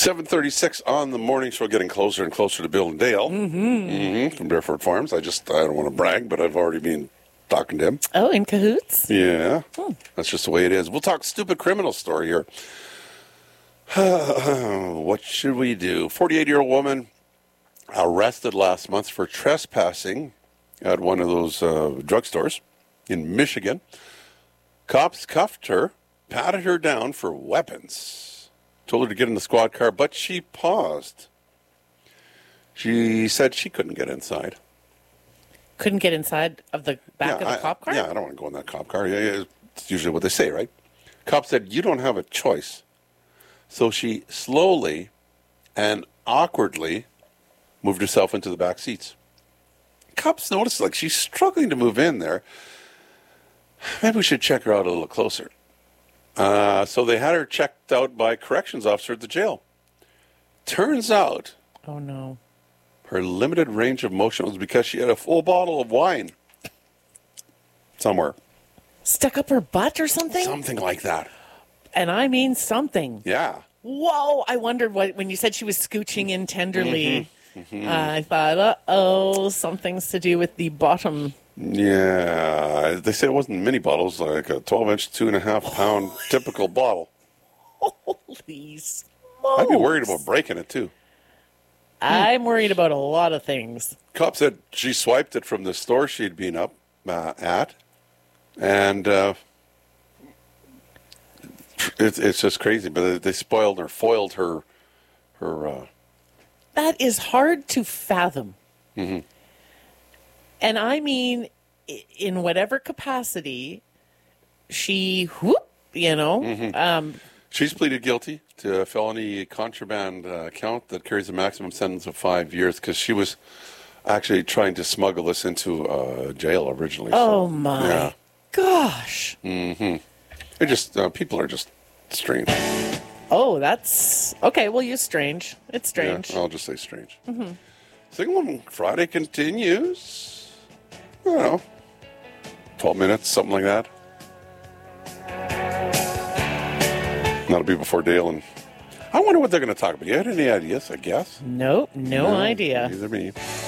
7:36 on the morning show, getting closer and closer to Bill and Dale from Barefoot Farms. I don't want to brag, but I've already been talking to him. Oh, in cahoots? Yeah, that's just the way it is. We'll talk stupid criminal story here. What should we do? 48-year-old woman arrested last month for trespassing at one of those drugstores in Michigan. Cops cuffed her, patted her down for weapons, told her to get in the squad car, but she paused. She said she couldn't get inside. Couldn't get inside of the back of the cop car? Yeah, I don't want to go in that cop car. Yeah, it's usually what they say, right? Cop said, you don't have a choice. So she slowly and awkwardly moved herself into the back seats. Cops noticed, like, she's struggling to move in there. Maybe we should check her out a little closer. So they had her checked out by a corrections officer at the jail. Turns out, Oh, no. her limited range of motion was because she had a full bottle of wine somewhere. Stuck up her butt or something? Something like that. And I mean something. Yeah. Whoa, I wondered when you said she was scooching in tenderly. I thought, uh-oh, something's to do with the bottom. Yeah. They said it wasn't mini bottles, like a 12-inch, 2.5-pound typical bottle. Holy smokes. I'd be worried about breaking it, too. I'm worried about a lot of things. Cop said she swiped it from the store she'd been up at, and it's just crazy. But they foiled her. That is hard to fathom. And I mean, in whatever capacity, she, She's pleaded guilty to a felony contraband count that carries a maximum sentence of 5 years because she was actually trying to smuggle this into jail originally. oh my gosh. It just people are just strange. Oh, that's okay. We'll use strange. It's strange. Yeah, I'll just say strange. Single Woman Friday continues. I don't know, 12 minutes, something like that. That'll be before Dale, and I wonder what they're going to talk about. You had any ideas? I guess. Nope, no idea. Neither me.